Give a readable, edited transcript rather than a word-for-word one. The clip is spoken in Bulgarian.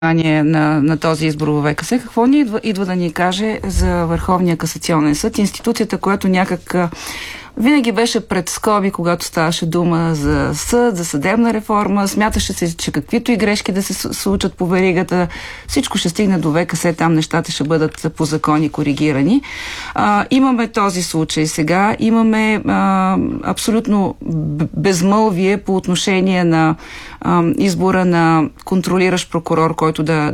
на този избор в ВКС. Какво ни идва да ни каже за Върховния касационен съд, институцията, която някак винаги беше пред скоби, когато ставаше дума за съд, за съдебна реформа. Смяташе се, че каквито и грешки да се случат по веригата, всичко ще стигне до ВКС, там нещата ще бъдат по закони коригирани. Имаме този случай сега. Имаме абсолютно безмълвие по отношение на избора на контролиращ прокурор, който да